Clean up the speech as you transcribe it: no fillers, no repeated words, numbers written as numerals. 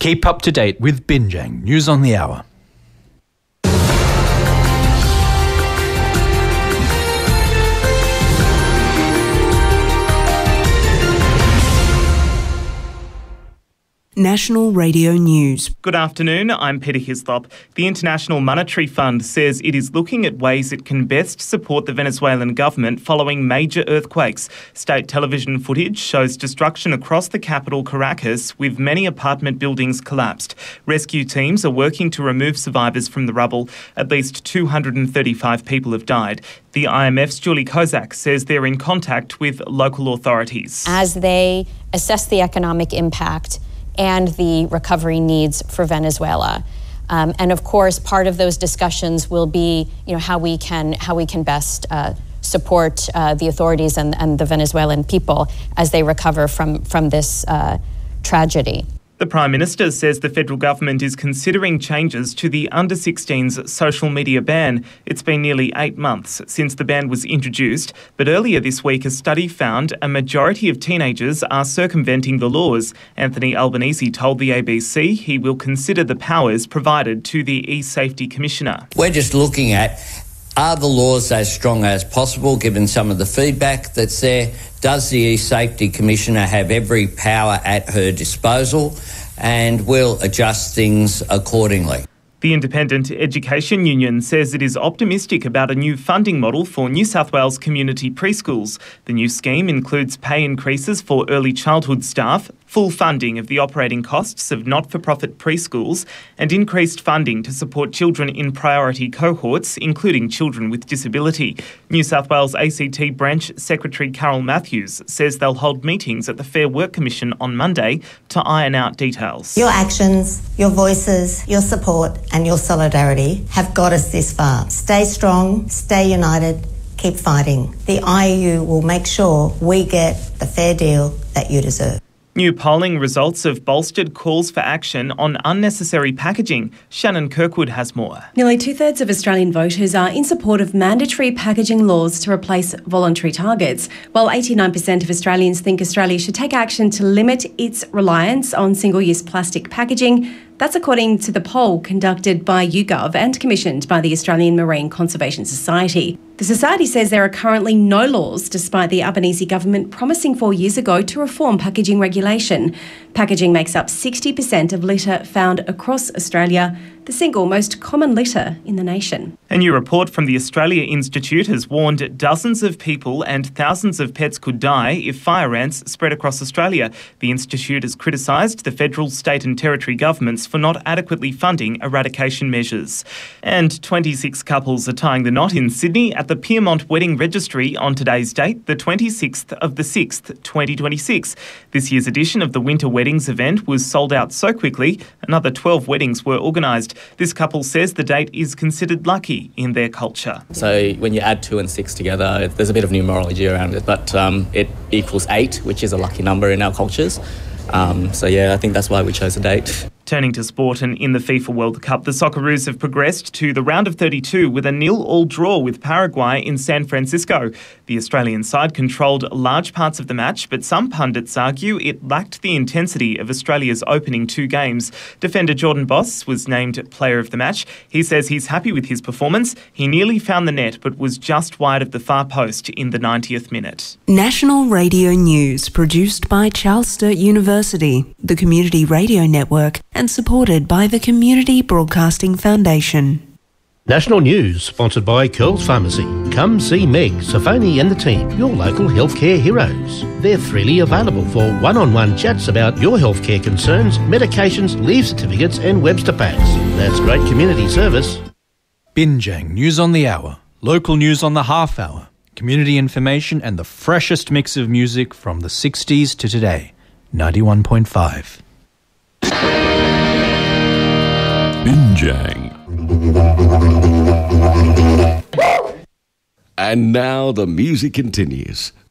Keep up to date with Binjang News on the Hour. National Radio News. Good afternoon, I'm Peter Hislop. The International Monetary Fund says it is looking at ways it can best support the Venezuelan government following major earthquakes. State television footage shows destruction across the capital, Caracas, with many apartment buildings collapsed. Rescue teams are working to remove survivors from the rubble. At least 235 people have died. The IMF's Julie Kozak says they're in contact with local authorities. As they assess the economic impact and the recovery needs for Venezuela. And of course, part of those discussions will be, how we can best support the authorities and the Venezuelan people as they recover from this tragedy. The Prime Minister says the federal government is considering changes to the under-16s social media ban. It's been nearly 8 months since the ban was introduced, but earlier this week a study found a majority of teenagers are circumventing the laws. Anthony Albanese told the ABC he will consider the powers provided to the eSafety Commissioner. We're just looking at, are the laws as strong as possible, given some of the feedback that's there? Does the eSafety Commissioner have every power at her disposal? And will adjust things accordingly. The Independent Education Union says it is optimistic about a new funding model for New South Wales community preschools. The new scheme includes pay increases for early childhood staff, full funding of the operating costs of not-for-profit preschools, and increased funding to support children in priority cohorts, including children with disability. New South Wales ACT Branch Secretary Carol Matthews says they'll hold meetings at the Fair Work Commission on Monday to iron out details. Your actions, your voices, your support and your solidarity have got us this far. Stay strong, stay united, keep fighting. The IEU will make sure we get the fair deal that you deserve. New polling results have bolstered calls for action on unnecessary packaging. Shannon Kirkwood has more. Nearly 2/3 of Australian voters are in support of mandatory packaging laws to replace voluntary targets, while 89% of Australians think Australia should take action to limit its reliance on single-use plastic packaging. That's according to the poll conducted by YouGov and commissioned by the Australian Marine Conservation Society. The Society says there are currently no laws, despite the Albanese government promising 4 years ago to reform packaging regulation. Packaging makes up 60% of litter found across Australia, the single most common litter in the nation. A new report from the Australia Institute has warned dozens of people and thousands of pets could die if fire ants spread across Australia. The Institute has criticised the federal, state and territory governments for not adequately funding eradication measures. And 26 couples are tying the knot in Sydney at the Pyrmont Wedding Registry on today's date, the 26th of the 6th, 2026. This year's edition of the Winter Weddings event was sold out so quickly, another 12 weddings were organised. This couple says the date is considered lucky in their culture. So when you add 2 and 6 together, there's a bit of numerology around it, but it equals 8, which is a lucky number in our cultures. I think that's why we chose the date. Turning to sport, and in the FIFA World Cup, the Socceroos have progressed to the round of 32 with a 0-0 draw with Paraguay in San Francisco. The Australian side controlled large parts of the match, but some pundits argue it lacked the intensity of Australia's opening 2 games. Defender Jordan Boss was named player of the match. He says he's happy with his performance. He nearly found the net, but was just wide of the far post in the 90th minute. National Radio News, produced by Charles Sturt University, the Community Radio Network, and supported by the Community Broadcasting Foundation. National News, sponsored by Curls Pharmacy. Come see Meg, Safoni and the team, your local healthcare heroes. They're freely available for one-on-one chats about your healthcare concerns, medications, leave certificates and Webster packs. That's great community service. Binjang News on the Hour, local news on the half hour, community information and the freshest mix of music from the 60s to today. 91.5. Binjang. And now the music continues.